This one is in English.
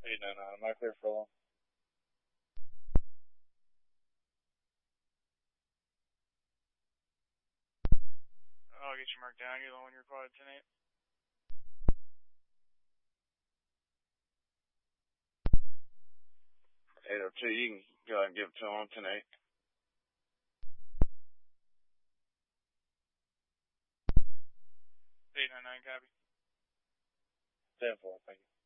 899, am I clear for long? I'll get you marked down. You're the one you're required tonight. 802, you can go ahead and give it to him tonight. 899, copy. 10-4, thank you.